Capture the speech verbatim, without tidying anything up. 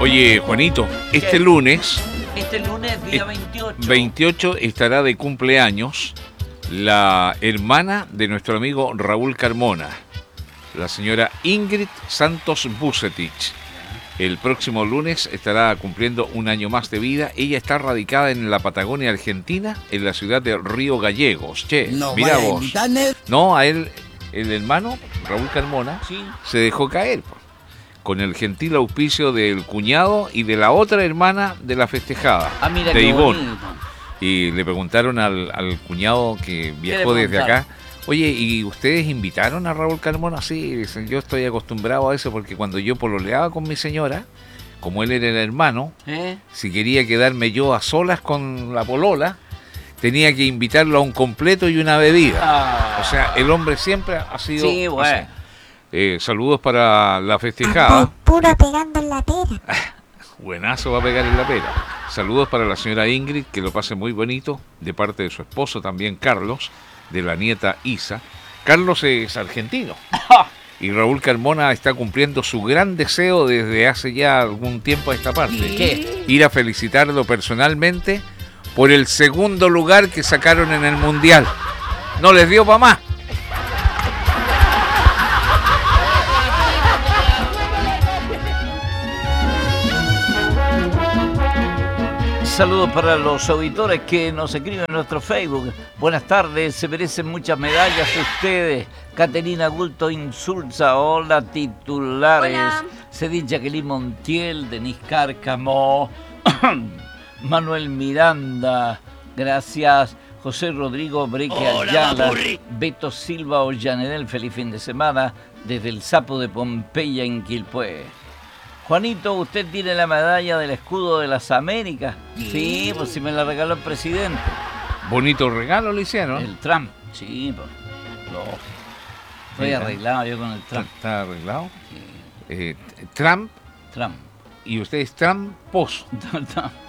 Oye, Juanito, este lunes, Este lunes, día veintiocho. veintiocho, estará de cumpleaños la hermana de nuestro amigo Raúl Carmona, la señora Ingrid Santos Bucetich. El próximo lunes estará cumpliendo un año más de vida. Ella está radicada en la Patagonia Argentina, en la ciudad de Río Gallegos. Che, No, mira vaya a vos. invitarme. No, a él, el hermano, Raúl Carmona, Sí. se dejó caer, po, con el gentil auspicio del cuñado y de la otra hermana de la festejada, Ah, mira de qué Ivonne. bonito. Y le preguntaron al, al cuñado que le viajó desde preguntaron? acá, oye, ¿y ustedes invitaron a Raúl Carmona? Sí, dicen, yo estoy acostumbrado a eso porque cuando yo pololeaba con mi señora, como él era el hermano, ¿Eh? si quería quedarme yo a solas con la polola, tenía que invitarlo a un completo y una bebida. Ah. O sea, el hombre siempre ha sido... Sí, bueno. así. Eh, saludos para la festejada. Puro pegando en la pera. Buenazo va a pegar en la pera. Saludos para la señora Ingrid, que lo pase muy bonito, de parte de su esposo también Carlos, de la nieta Isa. Carlos es argentino y Raúl Carmona está cumpliendo su gran deseo desde hace ya algún tiempo a esta parte. ¿Qué? Ir a felicitarlo personalmente por el segundo lugar que sacaron en el Mundial. No les dio para más. Saludos para los auditores que nos escriben en nuestro Facebook. Buenas tardes, se merecen muchas medallas ustedes. Caterina Gulto Insulza, hola titulares. Hola. Cedit Jacqueline Montiel, Denis Cárcamo, Manuel Miranda, gracias. José Rodrigo Breque Ayala, Beto Silva Ollanedel, feliz fin de semana desde el Sapo de Pompeya en Quilpué. Juanito, ¿usted tiene la medalla del escudo de las Américas? Sí, pues si me la regaló el presidente. Bonito regalo le hicieron. El Trump. Sí, pues. Lo... Estoy Mira. arreglado yo con el ¿Está, Trump. está arreglado? Sí, Eh, Trump, Trump. y usted es Trumpos. Trump.